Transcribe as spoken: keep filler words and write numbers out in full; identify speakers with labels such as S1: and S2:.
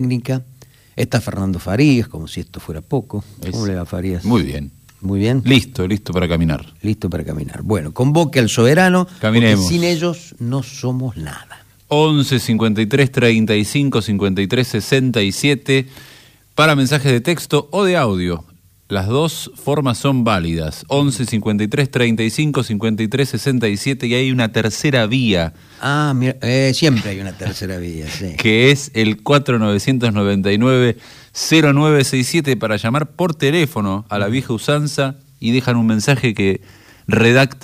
S1: técnica. Está Fernando Farías, como si esto fuera poco. ¿Cómo
S2: Es,
S1: le va, Farías?
S2: Muy bien.
S1: Muy bien.
S2: Listo, listo para caminar.
S1: Listo para caminar. Bueno, convoque al soberano,
S2: Caminemos.
S1: porque sin ellos no somos nada.
S2: once cincuenta y tres treinta y cinco cincuenta y tres sesenta y siete para mensajes de texto o de audio. Las dos formas son válidas. once cincuenta y tres treinta y cinco cincuenta y tres sesenta y siete y hay una tercera vía.
S1: Ah, mira, eh, siempre hay una tercera vía, sí.
S2: Que es el cuatro nueve nueve nueve cero nueve seis siete para llamar por teléfono a la vieja usanza y dejan un mensaje que redacta